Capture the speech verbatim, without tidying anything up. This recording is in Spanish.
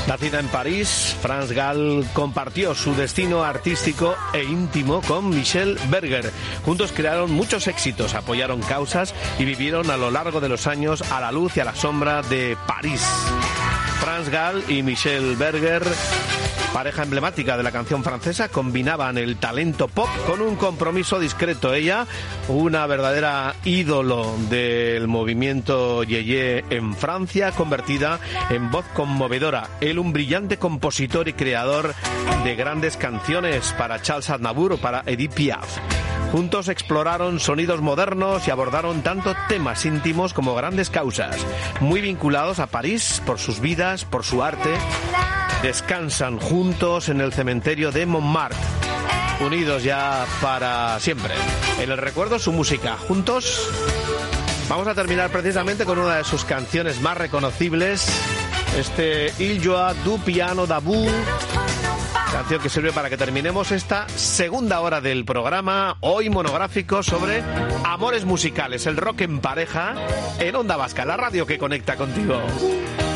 Nacida en París, France Gall compartió su destino artístico e íntimo con Michel Berger. Juntos crearon muchos éxitos, apoyaron causas y vivieron a lo largo de los años a la luz y a la sombra de París. France Gall y Michel Berger, pareja emblemática de la canción francesa, combinaban el talento pop con un compromiso discreto. Ella, una verdadera ídolo del movimiento yeye en Francia, convertida en voz conmovedora. Él, un brillante compositor y creador de grandes canciones para Charles Aznavour o para Edith Piaf. Juntos exploraron sonidos modernos y abordaron tanto temas íntimos como grandes causas. Muy vinculados a París por sus vidas, por su arte, descansan juntos en el cementerio de Montmartre, unidos ya para siempre. En el recuerdo, su música. Juntos vamos a terminar precisamente con una de sus canciones más reconocibles, este Il joue du piano d'Abu, canción que sirve para que terminemos esta segunda hora del programa, hoy monográfico sobre amores musicales, el rock en pareja, en Onda Vasca, la radio que conecta contigo.